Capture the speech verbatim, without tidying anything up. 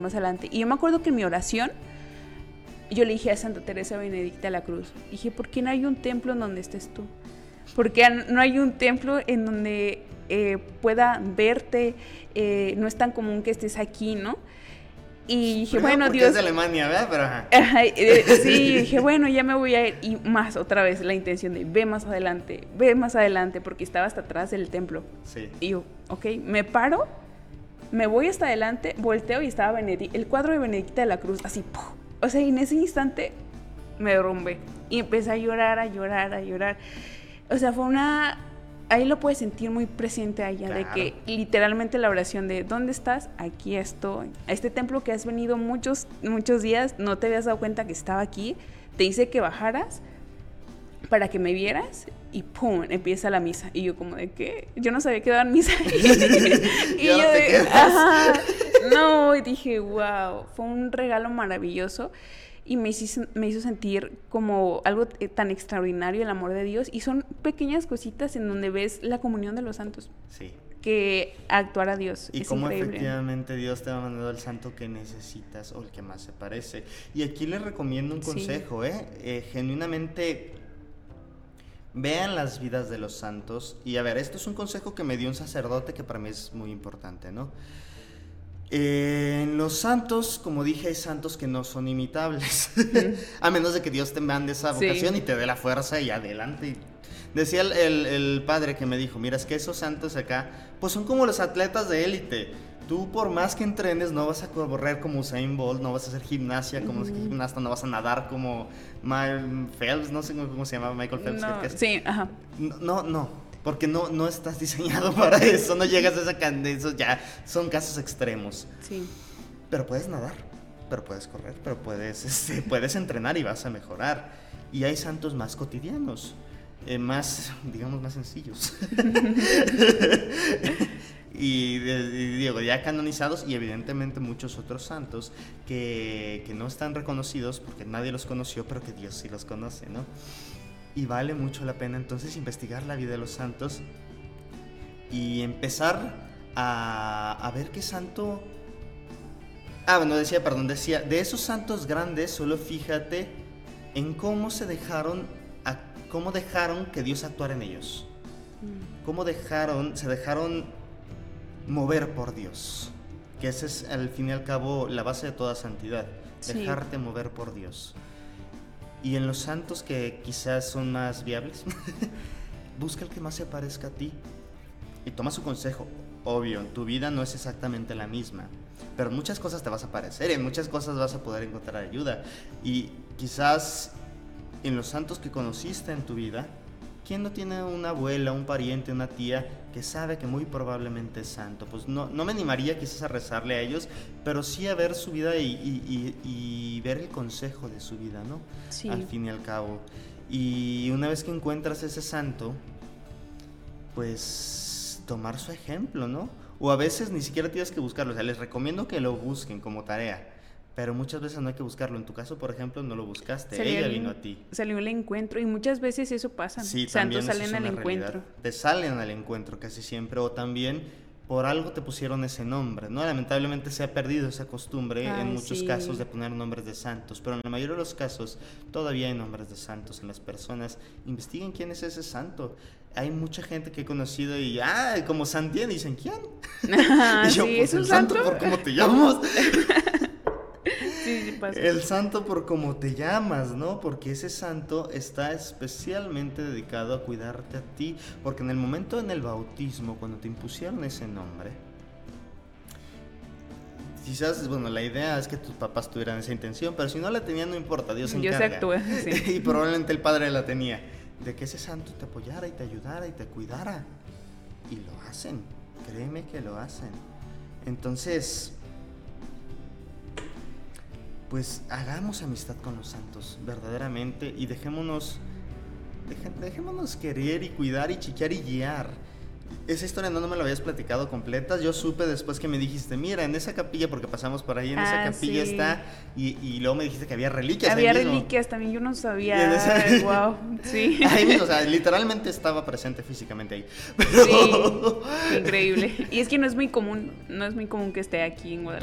más adelante. Y yo me acuerdo que en mi oración yo le dije a Santa Teresa Benedicta de la Cruz, dije, ¿por qué no hay un templo en donde estés tú? ¿Por qué no hay un templo en donde eh, pueda verte? Eh, no es tan común que estés aquí, ¿no? Y dije, Primero bueno, porque Dios... es de Alemania, ¿verdad? Pero ajá. Ajá, eh, sí, dije, bueno, ya me voy a ir. Y más, otra vez, la intención de, ve más adelante, ve más adelante, porque estaba hasta atrás del templo. Sí. Y yo, ok, me paro, me voy hasta adelante, volteo y estaba Benedic- el cuadro de Benedicta de la Cruz, así, ¡puf! O sea, y en ese instante me derrumbé. Y empecé a llorar, a llorar, a llorar. O sea, fue una... Ahí lo puedes sentir muy presente a ella, Claro. de que literalmente la oración de ¿dónde estás? Aquí estoy. A este templo que has venido muchos, muchos días, no te habías dado cuenta que estaba aquí, te hice que bajaras para que me vieras y ¡pum! Empieza la misa. Y yo como de ¿qué? Yo no sabía que daban misa. y Y ahora yo te de, quedas. ajá, no, y dije, wow, fue un regalo maravilloso. Y me hizo, me hizo sentir como algo tan extraordinario el amor de Dios. Y son pequeñas cositas en donde ves la comunión de los santos. Sí. Que actuar a Dios Y es cómo increíble. efectivamente Dios te va mandando el santo que necesitas o el que más se parece. Y aquí les recomiendo un consejo, sí. ¿eh? eh genuinamente vean las vidas de los santos. Y a ver, esto es un consejo que me dio un sacerdote que para mí es muy importante, ¿no? Eh, en los santos, como dije, hay santos que no son imitables. Mm. A menos de que Dios te mande esa vocación, sí, y te dé la fuerza y adelante. Y decía el, el, el padre que me dijo, mira, es que esos santos acá, pues son como los atletas de élite. Tú por más que entrenes no vas a correr como Usain Bolt, no vas a hacer gimnasia como uh-huh. gimnasta, no vas a nadar como Michael Phelps, no sé cómo se llama Michael Phelps. No, que es. Sí, ajá. No, no, no. Porque no, no estás diseñado para eso, no llegas a esa candela, ya son casos extremos. Sí. Pero puedes nadar, pero puedes correr, pero puedes, este, puedes entrenar y vas a mejorar. Y hay santos más cotidianos, eh, más, digamos, más sencillos. y, y digo, ya canonizados y evidentemente muchos otros santos que, que no están reconocidos porque nadie los conoció, pero que Dios sí los conoce, ¿no? Y vale mucho la pena entonces investigar la vida de los santos y empezar a, a ver qué santo... Ah, bueno, decía, perdón, decía, de esos santos grandes solo fíjate en cómo se dejaron, a, cómo dejaron que Dios actuara en ellos. Mm. Cómo dejaron, se dejaron mover por Dios. Que esa es al fin y al cabo la base de toda santidad, sí. Dejarte mover por Dios. Y en los santos que quizás son más viables, busca el que más se parezca a ti y toma su consejo. Obvio, en tu vida no es exactamente la misma, pero en muchas cosas te vas a parecer, en muchas cosas vas a poder encontrar ayuda. Y quizás en los santos que conociste en tu vida, ¿quién no tiene una abuela, un pariente, una tía que sabe que muy probablemente es santo? Pues no, no me animaría quizás a rezarle a ellos, pero sí a ver su vida y, y, y, y ver el consejo de su vida, ¿no? Sí. Al fin y al cabo. Y una vez que encuentras ese santo, pues tomar su ejemplo, ¿no? O a veces ni siquiera tienes que buscarlo. O sea, les recomiendo que lo busquen como tarea. Pero muchas veces no hay que buscarlo. En tu caso, por ejemplo, no lo buscaste. Salió Ella el, vino a ti. Salió el encuentro y muchas veces eso pasa. Sí, santos también salen al encuentro. Realidad. Te salen al encuentro casi siempre. O también por algo te pusieron ese nombre, ¿no? Lamentablemente se ha perdido esa costumbre Ay, en muchos sí. casos de poner nombres de santos. Pero en la mayoría de los casos todavía hay nombres de santos en las personas. Investiguen quién es ese santo. Hay mucha gente que he conocido y, ah, como Santiago, dicen, ¿quién? Ah, y yo, sí, pues ¿es un el santo? santo por cómo te llamas. Sí, sí pasa. El santo por cómo te llamas, ¿no? Porque ese santo está especialmente dedicado a cuidarte a ti. Porque en el momento en el bautismo, cuando te impusieron ese nombre, quizás, bueno, la idea es que tus papás tuvieran esa intención, pero si no la tenían, no importa, Dios se encarga. Dios actúa, sí. Y probablemente el padre la tenía. De que ese santo te apoyara y te ayudara y te cuidara. Y lo hacen, créeme que lo hacen. Entonces, pues hagamos amistad con los santos, verdaderamente, y dejémonos, deje, dejémonos querer y cuidar y chiquear y guiar. Esa historia no, no me la habías platicado completa. Yo supe después que me dijiste, mira, en esa capilla, porque pasamos por ahí, en ah, esa capilla sí. está, y, y luego me dijiste que había reliquias. Había ahí mismo. reliquias también, yo no sabía. Esa... Wow, sí. Ahí mismo, o sea, literalmente estaba presente físicamente ahí. Pero... Sí, increíble. Y es que no es muy común, no es muy común que esté aquí en Guadalajara.